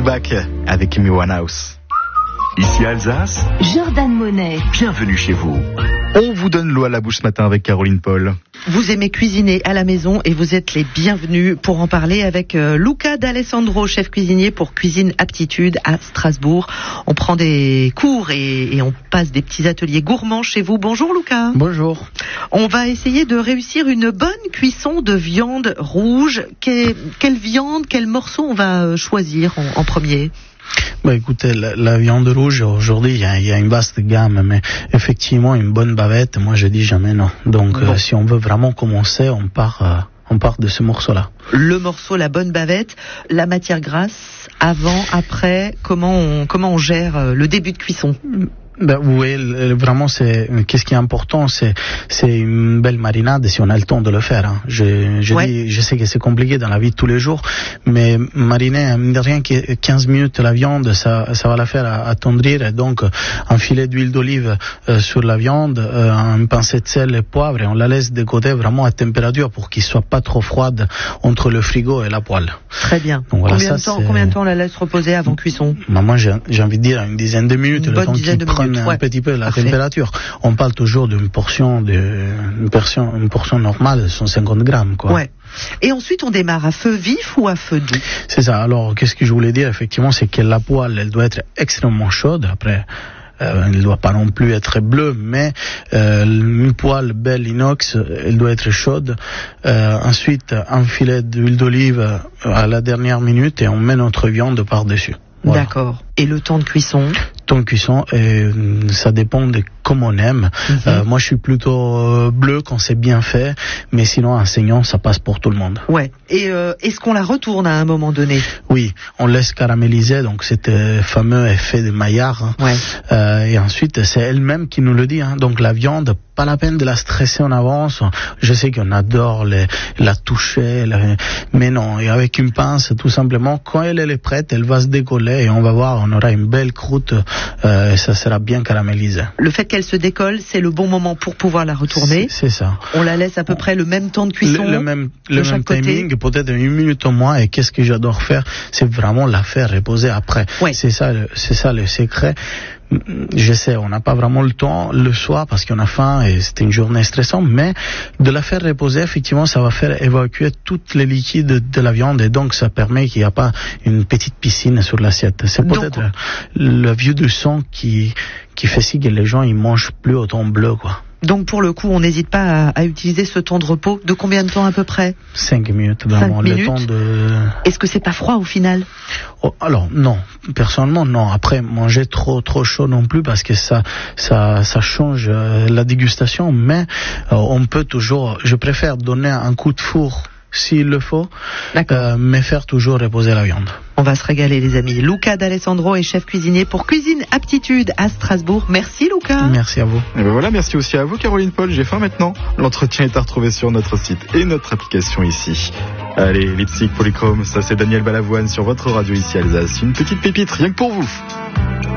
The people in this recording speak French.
Back avec Amy Winehouse. Ici Alsace, Jordan Monet. Bienvenue chez vous. On vous donne l'eau à la bouche ce matin avec Caroline Paul. Vous aimez cuisiner à la maison et vous êtes les bienvenus pour en parler avec Luca D'Alessandro, chef cuisinier pour Cuisine Aptitude à Strasbourg. On prend des cours et on passe des petits ateliers gourmands chez vous. Bonjour Luca. Bonjour. On va essayer de réussir une bonne cuisson de viande rouge. Quelle viande, quel morceau on va choisir en premier ? Écoutez, la viande rouge, aujourd'hui, il y a une vaste gamme, mais effectivement, une bonne bavette, moi je dis jamais non. Donc, si on veut vraiment commencer, on part de ce morceau-là. Le morceau, la bonne bavette, la matière grasse, avant, après, comment on gère le début de cuisson ? Oui, vraiment, qu'est-ce qui est important, c'est une belle marinade si on a le temps de le faire. Hein. Je sais que c'est compliqué dans la vie de tous les jours, mais mariner, rien que 15 minutes la viande, ça va la faire attendrir. Donc, un filet d'huile d'olive sur la viande, une pincée de sel et poivre, et on la laisse de côté vraiment à température pour qu'il soit pas trop froide entre le frigo et la poêle. Très bien. Donc, voilà, combien de temps on la laisse reposer avant cuisson ? Moi, j'ai envie de dire une dizaine de minutes, le temps qu'il prenne un petit peu la température. On parle toujours d'une portion normale de 150 grammes, quoi. Ouais. Et ensuite, on démarre à feu vif ou à feu doux ? C'est ça. Alors, qu'est-ce que je voulais dire, effectivement, c'est que la poêle, elle doit être extrêmement chaude. Après, elle ne doit pas non plus être bleue, mais une poêle belle inox, elle doit être chaude. Ensuite, un filet d'huile d'olive à la dernière minute et on met notre viande par-dessus. Voilà. D'accord. Et le temps de cuisson ? Temps de cuisson, ça dépend de comme on aime. Moi, je suis plutôt bleu quand c'est bien fait, mais sinon, un saignant, ça passe pour tout le monde. Ouais. Et est-ce qu'on la retourne à un moment donné ? Oui, on laisse caraméliser, donc cet fameux effet de Maillard. Hein. Ouais. Et ensuite, c'est elle-même qui nous le dit. Hein. Donc la viande, pas la peine de la stresser en avance. Je sais qu'on adore la toucher, mais non. Et avec une pince, tout simplement, quand elle est prête, elle va se décoller et on va voir, on aura une belle croûte et ça sera bien caramélisé. Le fait qu'elle se décolle, c'est le bon moment pour pouvoir la retourner. C'est ça. On la laisse à peu près le même temps de cuisson. Le même timing, peut-être une minute au moins. Et qu'est-ce que j'adore faire, c'est vraiment la faire reposer après. Ouais. C'est ça le secret. Je sais, on n'a pas vraiment le temps le soir parce qu'on a faim et c'était une journée stressante, mais de la faire reposer, effectivement, ça va faire évacuer tous les liquides de la viande et donc ça permet qu'il n'y a pas une petite piscine sur l'assiette. C'est peut-être le vieux du sang qui fait si que les gens ils mangent plus au thon bleu, quoi. Donc pour le coup, on n'hésite pas à utiliser ce temps de repos. De combien de temps à peu près ? 5 minutes, vraiment. 5 minutes. Le temps de... Est-ce que c'est pas froid au final ? Alors non, personnellement non. Après manger trop chaud non plus parce que ça change la dégustation. Mais on peut toujours. Je préfère donner un coup de four s'il le faut, mais faire toujours reposer la viande. On va se régaler les amis. Luca D'Alessandro est chef cuisinier pour Cuisine Aptitude à Strasbourg. Merci Luca. Merci à vous. Et ben voilà, merci aussi à vous Caroline Paul. J'ai faim maintenant. L'entretien est à retrouver sur notre site et notre application ici. Allez, Lipstick Polychrome, ça c'est Daniel Balavoine sur votre radio ici Alsace. Une petite pépite rien que pour vous.